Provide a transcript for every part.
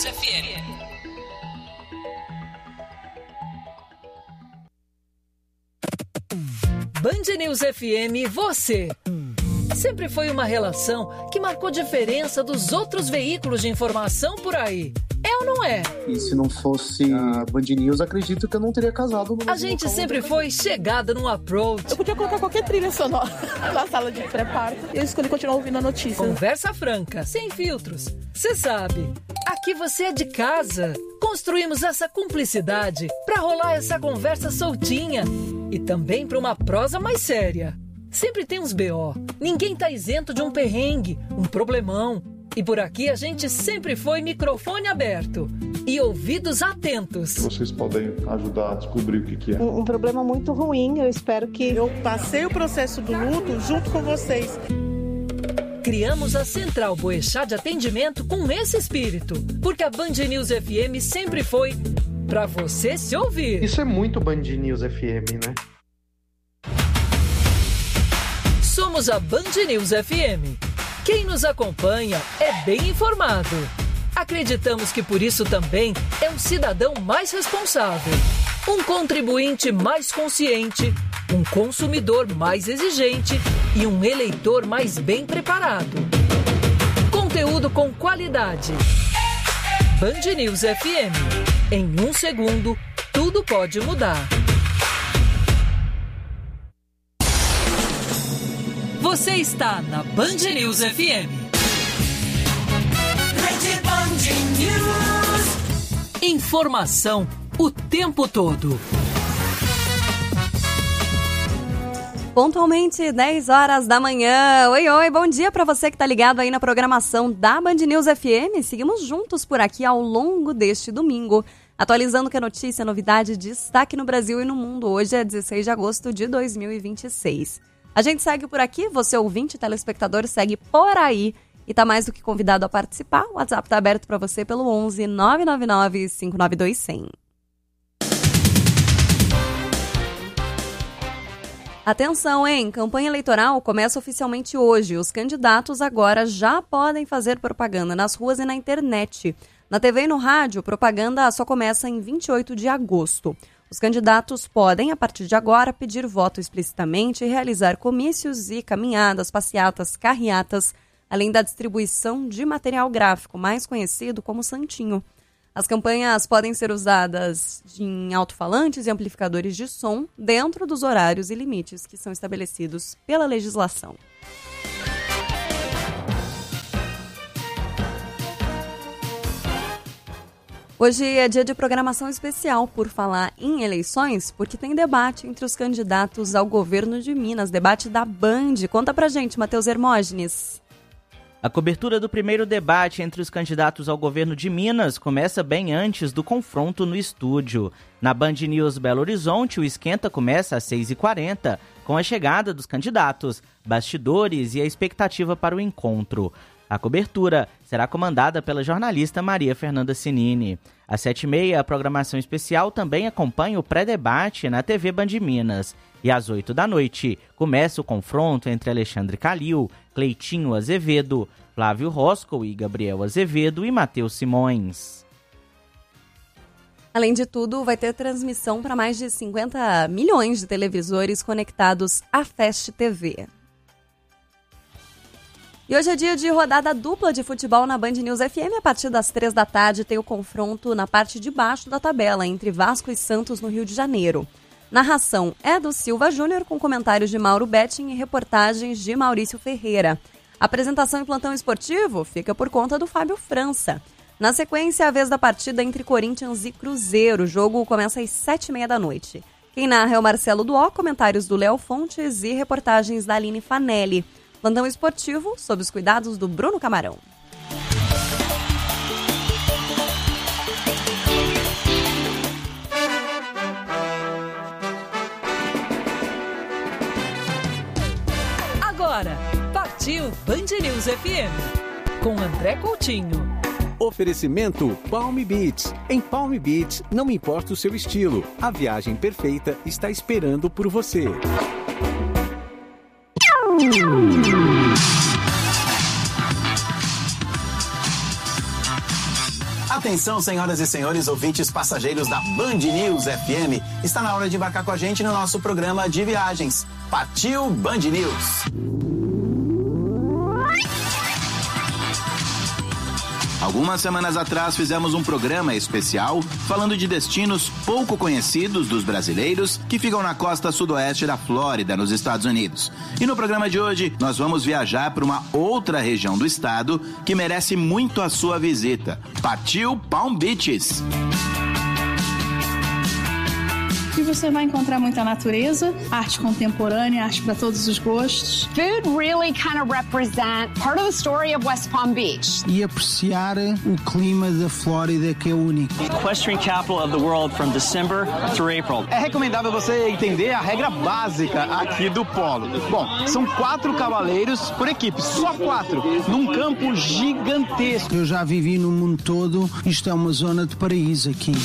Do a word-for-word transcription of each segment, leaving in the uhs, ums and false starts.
News F M. Band News F M, você. Sempre foi uma relação que marcou diferença dos outros veículos de informação por aí. É ou não é? E se não fosse a Band News, acredito que eu não teria casado. No a gente sempre foi chegada no approach. Eu podia colocar qualquer trilha sonora na sala de pré-parto e eu escolhi continuar ouvindo a notícia. Conversa franca, sem filtros. Você sabe, aqui você é de casa. Construímos essa cumplicidade pra rolar essa conversa soltinha e também pra uma prosa mais séria. Sempre tem uns B O. Ninguém tá isento de um perrengue, um problemão. E por aqui a gente sempre foi microfone aberto e ouvidos atentos. Vocês podem ajudar a descobrir o que, que é. Um, um problema muito ruim, eu espero que... Eu passei o processo do luto junto com vocês. Criamos a Central Boechat de Atendimento com esse espírito, porque a Band News F M sempre foi pra você se ouvir. Isso é muito Band News F M, né? Somos a Band News F M. Quem nos acompanha é bem informado. Acreditamos que por isso também é um cidadão mais responsável, um contribuinte mais consciente, um consumidor mais exigente e um eleitor mais bem preparado. Conteúdo com qualidade. Band News F M. Em um segundo, tudo pode mudar. Você está na Band News F M. Rede Band News. Informação o tempo todo. Pontualmente, dez horas da manhã. Oi, oi, bom dia para você que tá ligado aí na programação da Band News F M. Seguimos juntos por aqui ao longo deste domingo, atualizando que a notícia, novidade, destaque no Brasil e no mundo. Hoje é dezesseis de agosto de dois mil e vinte e seis. A gente segue por aqui, você ouvinte, telespectador, segue por aí e tá mais do que convidado a participar. O WhatsApp tá aberto para você pelo onze nove nove nove cinco nove dois zero zero. Atenção, hein? Campanha eleitoral começa oficialmente hoje. Os candidatos agora já podem fazer propaganda nas ruas e na internet. Na T V e no rádio, propaganda só começa em vinte e oito de agosto. Os candidatos podem, a partir de agora, pedir voto explicitamente e realizar comícios e caminhadas, passeatas, carreatas, além da distribuição de material gráfico, mais conhecido como santinho. As campanhas podem ser usadas em alto-falantes e amplificadores de som dentro dos horários e limites que são estabelecidos pela legislação. Hoje é dia de programação especial por falar em eleições, porque tem debate entre os candidatos ao governo de Minas, debate da Band. Conta pra gente, Matheus Hermógenes. A cobertura do primeiro debate entre os candidatos ao governo de Minas começa bem antes do confronto no estúdio. Na Band News Belo Horizonte, o esquenta começa às seis e quarenta, com a chegada dos candidatos, bastidores e a expectativa para o encontro. A cobertura será comandada pela jornalista Maria Fernanda Cinini. Às sete e meia, a programação especial também acompanha o pré-debate na T V Band Minas. E às oito da noite, começa o confronto entre Alexandre Calil, Cleitinho Azevedo, Flávio Roscoe e Gabriel Azevedo e Matheus Simões. Além de tudo, vai ter transmissão para mais de cinquenta milhões de televisores conectados à Fast T V. E hoje é dia de rodada dupla de futebol na Band News F M. A partir das três da tarde tem o confronto na parte de baixo da tabela entre Vasco e Santos no Rio de Janeiro. Narração é do Silva Júnior, com comentários de Mauro Betting e reportagens de Maurício Ferreira. A apresentação em plantão esportivo fica por conta do Fábio França. Na sequência, a vez da partida entre Corinthians e Cruzeiro. O jogo começa às sete e meia da noite. Quem narra é o Marcelo Duó, comentários do Léo Fontes e reportagens da Aline Fanelli. Plantão esportivo, sob os cuidados do Bruno Camarão. Agora, partiu Band News F M, com André Coutinho. Oferecimento Palm Beach. Em Palm Beach, não importa o seu estilo, a viagem perfeita está esperando por você. Atenção, senhoras e senhores ouvintes passageiros da Band News F M. Está na hora de embarcar com a gente no nosso programa de viagens. Partiu Band News! Algumas semanas atrás fizemos um programa especial falando de destinos pouco conhecidos dos brasileiros que ficam na costa sudoeste da Flórida, nos Estados Unidos. E no programa de hoje nós vamos viajar para uma outra região do estado que merece muito a sua visita. Partiu Palm Beaches! E você vai encontrar muita natureza, arte contemporânea, arte para todos os gostos. Food really kind of represent part of the story of West Palm Beach. E apreciar o clima da Flórida, que é único. Equestrian capital of the world from December through April. É recomendável você entender a regra básica aqui do polo. Bom, são quatro cavaleiros por equipe, só quatro, num campo gigantesco. Eu já vivi no mundo todo, isto é uma zona de paraíso aqui.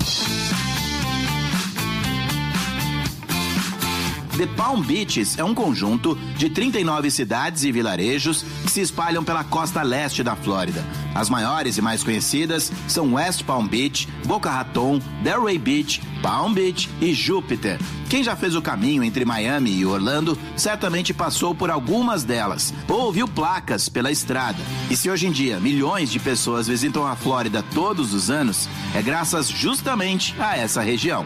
The Palm Beaches é um conjunto de trinta e nove cidades e vilarejos que se espalham pela costa leste da Flórida. As maiores e mais conhecidas são West Palm Beach, Boca Raton, Delray Beach, Palm Beach e Júpiter. Quem já fez o caminho entre Miami e Orlando certamente passou por algumas delas ou ouviu placas pela estrada. E se hoje em dia milhões de pessoas visitam a Flórida todos os anos, é graças justamente a essa região.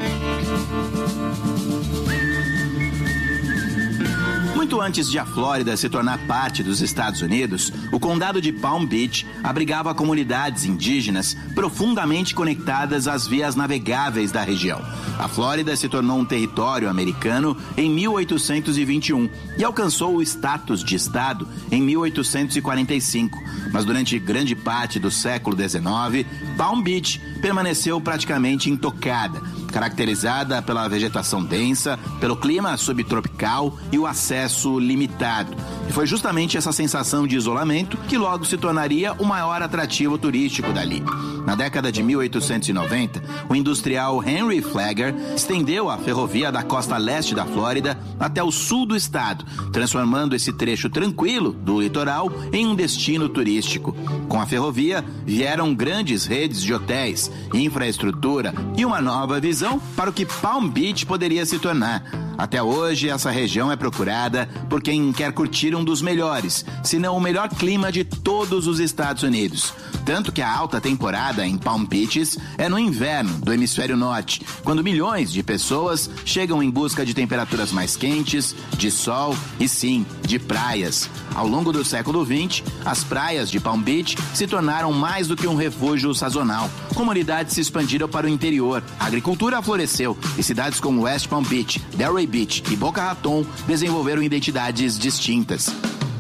Muito antes de a Flórida se tornar parte dos Estados Unidos, o condado de Palm Beach abrigava comunidades indígenas profundamente conectadas às vias navegáveis da região. A Flórida se tornou um território americano em mil oitocentos e vinte e um e alcançou o status de estado em mil oitocentos e quarenta e cinco. Mas durante grande parte do século dezenove, Palm Beach permaneceu praticamente intocada, caracterizada pela vegetação densa, pelo clima subtropical e o acesso limitado. E foi justamente essa sensação de isolamento que logo se tornaria o maior atrativo turístico dali. Na década de mil oitocentos e noventa, o industrial Henry Flagler estendeu a ferrovia da costa leste da Flórida até o sul do estado, transformando esse trecho tranquilo do litoral em um destino turístico. Com a ferrovia, vieram grandes redes de hotéis, infraestrutura e uma nova visão para o que Palm Beach poderia se tornar. Até hoje, essa região é procurada por quem quer curtir um dos melhores, se não o melhor clima de todos os Estados Unidos. Tanto que a alta temporada em Palm Beaches é no inverno do hemisfério norte, quando milhões de pessoas chegam em busca de temperaturas mais quentes, de sol e sim, de praias. Ao longo do século vinte, as praias de Palm Beach se tornaram mais do que um refúgio sazonal. Comunidades se expandiram para o interior, a agricultura floresceu e cidades como West Palm Beach, Delray Beach e Boca Raton desenvolveram identidades distintas.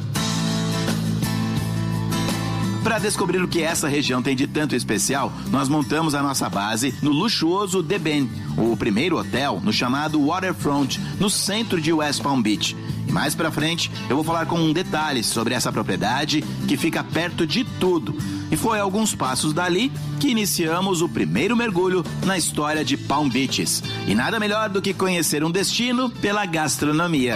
Para descobrir o que essa região tem de tanto especial, nós montamos a nossa base no luxuoso The Ben, o primeiro hotel no chamado Waterfront, no centro de West Palm Beach. E mais pra frente, eu vou falar com detalhes sobre essa propriedade que fica perto de tudo. E foi a alguns passos dali que iniciamos o primeiro mergulho na história de Palm Beaches. E nada melhor do que conhecer um destino pela gastronomia.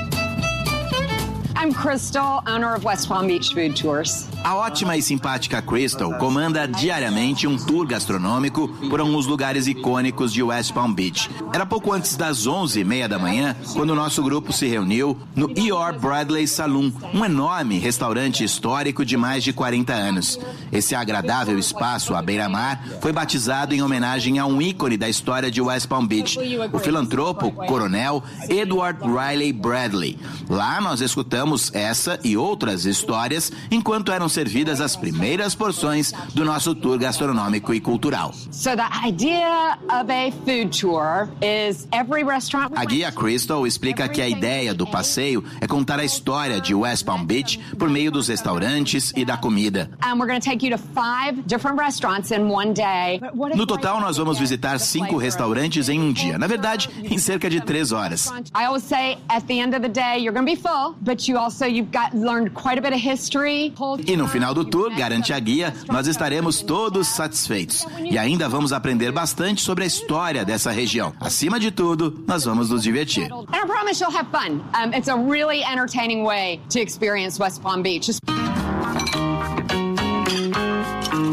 I'm Crystal, owner of West Palm Beach Food Tours. A ótima e simpática Crystal comanda diariamente um tour gastronômico por alguns lugares icônicos de West Palm Beach. Era pouco antes das onze e meia da manhã quando o nosso grupo se reuniu no E R Bradley Saloon, um enorme restaurante histórico de mais de quarenta anos. Esse agradável espaço à beira-mar foi batizado em homenagem a um ícone da história de West Palm Beach, o filantropo coronel Edward Riley Bradley. Lá nós escutamos essa e outras histórias enquanto eram servidas as primeiras porções do nosso tour gastronômico e cultural. So the idea of a food tour is every restaurant. A guia Crystal explica que a ideia do passeio é contar a história de West Palm Beach por meio dos restaurantes e da comida. And we're going to take you to five different restaurants in one day. No total, nós vamos visitar cinco restaurantes em um dia. Na verdade, em cerca de três horas. I always say at the end of the day you're going to be full, but you also you've got learned quite a bit of history. E no final do tour, garante a guia, nós estaremos todos satisfeitos. E ainda vamos aprender bastante sobre a história dessa região. Acima de tudo, nós vamos nos divertir. And I promise you'll have fun. Um, it's a really entertaining way to experience West Palm Beach. O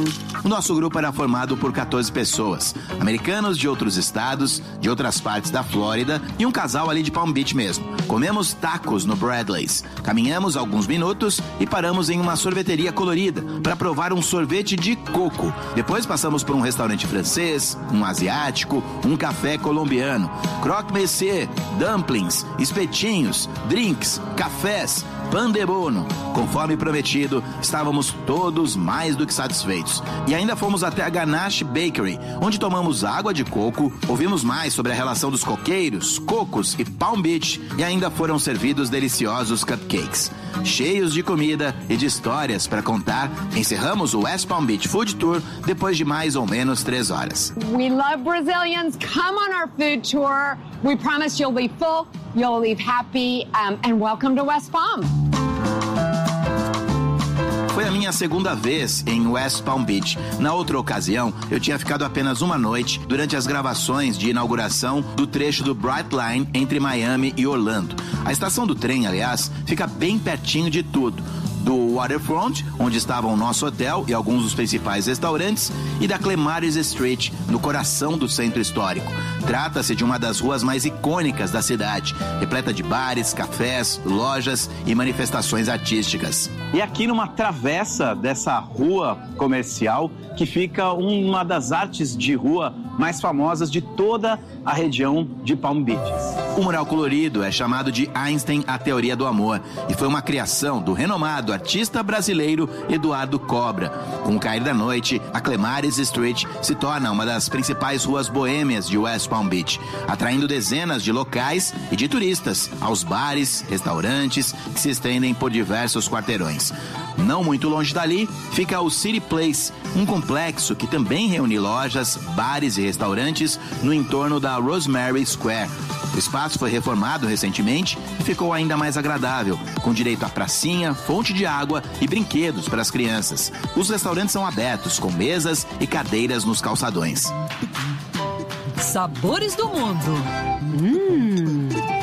O nosso grupo era formado por quatorze pessoas, americanos de outros estados, de outras partes da Flórida e um casal ali de Palm Beach mesmo. Comemos tacos no Bradley's, caminhamos alguns minutos e paramos em uma sorveteria colorida para provar um sorvete de coco. Depois passamos por um restaurante francês, um asiático, um café colombiano, croque monsieur, dumplings, espetinhos, drinks, cafés, pan de bono. Conforme prometido, estávamos todos mais do que satisfeitos. E ainda fomos até a Ganache Bakery, onde tomamos água de coco, ouvimos mais sobre a relação dos coqueiros, cocos e Palm Beach e ainda foram servidos deliciosos cupcakes. Cheios de comida e de histórias para contar, encerramos o West Palm Beach Food Tour depois de mais ou menos três horas. We love Brazilians. Come on our food tour. We promise you'll be full, you'll leave happy, um, and welcome to West Palm. Foi a minha segunda vez em West Palm Beach. Na outra ocasião, eu tinha ficado apenas uma noite durante as gravações de inauguração do trecho do Brightline entre Miami e Orlando. A estação do trem, aliás, fica bem pertinho de tudo. Do Waterfront, onde estava o nosso hotel e alguns dos principais restaurantes, e da Clemaris Street, no coração do centro histórico. Trata-se de uma das ruas mais icônicas da cidade, repleta de bares, cafés, lojas e manifestações artísticas. E aqui numa travessa dessa rua comercial, que fica uma das artes de rua mais famosas de toda a região de Palm Beach. O mural colorido é chamado de Einstein, a Teoria do Amor, e foi uma criação do renomado artista brasileiro Eduardo Cobra. Com o cair da noite, a Clemaris Street se torna uma das principais ruas boêmias de West Palm Beach, atraindo dezenas de locais e de turistas aos bares, restaurantes que se estendem por diversos quarteirões. Não muito longe dali fica o City Place, um complexo que também reúne lojas, bares e restaurantes no entorno da Rosemary Square. O espaço foi reformado recentemente e ficou ainda mais agradável, com direito a pracinha, fonte de água e brinquedos para as crianças. Os restaurantes são abertos, com mesas e cadeiras nos calçadões. Sabores do mundo. Hum...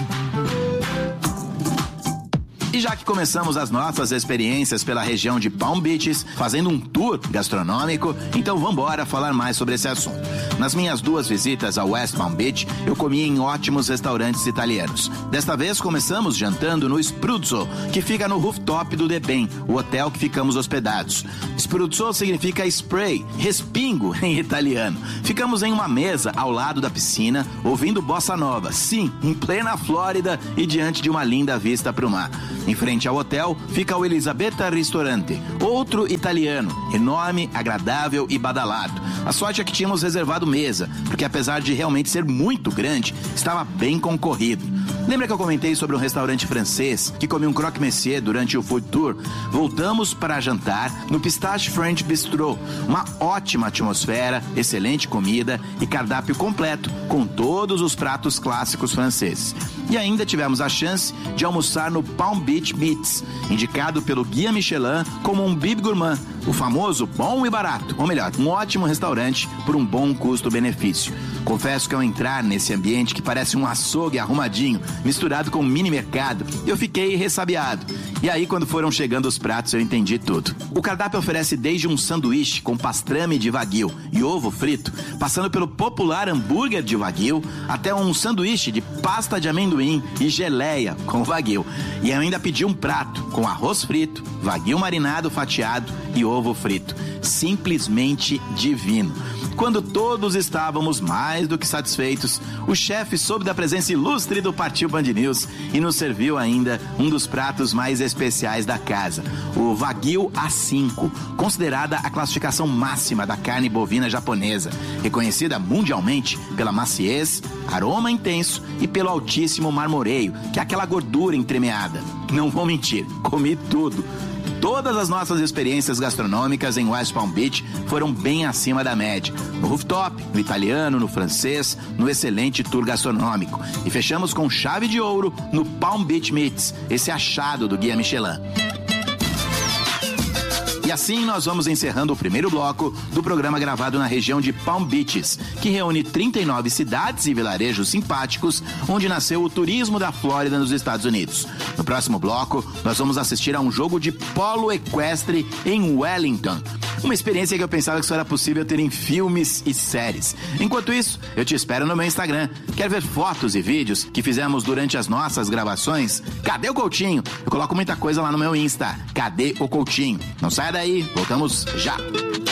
E já que começamos as nossas experiências pela região de Palm Beaches, fazendo um tour gastronômico, então vambora falar mais sobre esse assunto. Nas minhas duas visitas ao West Palm Beach, eu comi em ótimos restaurantes italianos. Desta vez começamos jantando no Spruzzo, que fica no rooftop do The Ben, o hotel que ficamos hospedados. Spruzzo significa spray, respingo em italiano. Ficamos em uma mesa ao lado da piscina, ouvindo bossa nova, sim, em plena Flórida e diante de uma linda vista para o mar. Em frente ao hotel fica o Elisabetta Ristorante, outro italiano, enorme, agradável e badalado. A sorte é que tínhamos reservado mesa, porque apesar de realmente ser muito grande, estava bem concorrido. Lembra que eu comentei sobre um restaurante francês que comi um croque monsieur durante o food tour? Voltamos para jantar no Pistache French Bistro, uma ótima atmosfera, excelente comida e cardápio completo, com todos os pratos clássicos franceses. E ainda tivemos a chance de almoçar no Palm Beach Meats, indicado pelo Guia Michelin como um bib gourmand, o famoso bom e barato, ou melhor, um ótimo restaurante por um bom custo-benefício. Confesso que ao entrar nesse ambiente que parece um açougue arrumadinho, misturado com um mini mercado, eu fiquei ressabiado. E aí, quando foram chegando os pratos, eu entendi tudo. O cardápio oferece desde um sanduíche com pastrame de wagyu e ovo frito, passando pelo popular hambúrguer de wagyu, até um sanduíche de pasta de amendoim e geleia com wagyu. E eu ainda pedi um prato com arroz frito, wagyu marinado fatiado e ovo frito. Simplesmente divino. Quando todos estávamos mais do que satisfeitos, o chefe soube da presença ilustre do Partiu Band News e nos serviu ainda um dos pratos mais especiais da casa, o Wagyu A cinco, considerada a classificação máxima da carne bovina japonesa, reconhecida mundialmente pela maciez, aroma intenso e pelo altíssimo marmoreio, que é aquela gordura entremeada. Não vou mentir, comi tudo. Todas as nossas experiências gastronômicas em West Palm Beach foram bem acima da média. No rooftop, no italiano, no francês, no excelente tour gastronômico. E fechamos com chave de ouro no Palm Beach Meats, esse achado do Guia Michelin. E assim nós vamos encerrando o primeiro bloco do programa gravado na região de Palm Beaches, que reúne trinta e nove cidades e vilarejos simpáticos, onde nasceu o turismo da Flórida nos Estados Unidos. No próximo bloco, nós vamos assistir a um jogo de polo equestre em Wellington. Uma experiência que eu pensava que só era possível ter em filmes e séries. Enquanto isso, eu te espero no meu Instagram. Quer ver fotos e vídeos que fizemos durante as nossas gravações? Cadê o Coutinho? Eu coloco muita coisa lá no meu Insta. Cadê o Coutinho? Não saia daí, voltamos já.